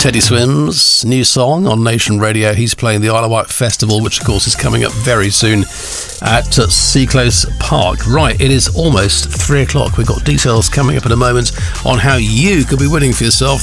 Teddy Swims' new song on Nation Radio. He's playing the Isle of Wight Festival, which of course is coming up very soon at Seaclose Park. Right, it is almost 3 o'clock. We've got details coming up in a moment on how you could be winning for yourself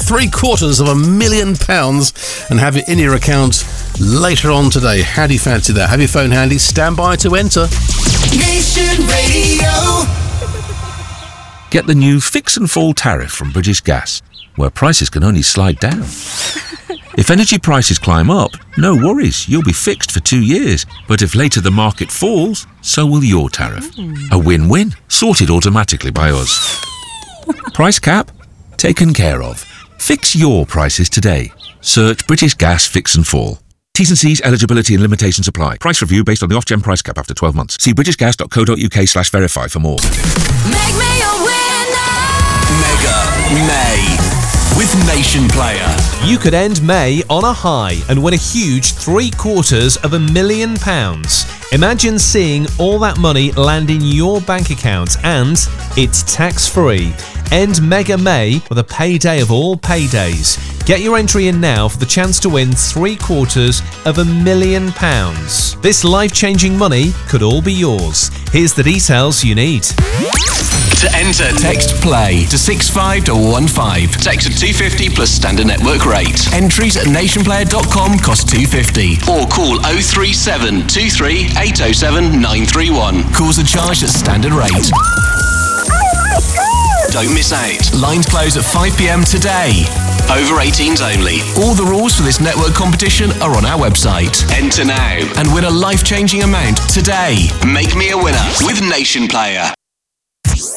£750,000 and have it in your account later on today. How do you fancy that? Have your phone handy. Stand by to enter. Nation Radio. Get the new Fix and Fall tariff from British Gas, where prices can only slide down. If energy prices climb up, no worries, you'll be fixed for 2 years. But if later the market falls, so will your tariff. A win-win, sorted automatically by us. Price cap? Taken care of. Fix your prices today. Search British Gas Fix and Fall. T's and C's, eligibility and limitations apply. Price review based on the Ofgem price cap after 12 months. See britishgas.co.uk/verify for more. Make me a winner. Mega May with Nation Player. You could end May on a high and win a huge £750,000. Imagine seeing all that money land in your bank account, and it's tax-free. End Mega May with a payday of all paydays. Get your entry in now for the chance to win £750,000. This life-changing money could all be yours. Here's the details you need. To enter, text PLAY to 65215. Text at 250 plus standard network rate. Entries at nationplayer.com cost £250. Or call 037 23 807 931. Calls are charged at standard rate. Don't miss out. Lines close at 5 p.m. today. Over 18s only. All the rules for this network competition are on our website. Enter now and win a life-changing amount today. Make me a winner with Nation Player.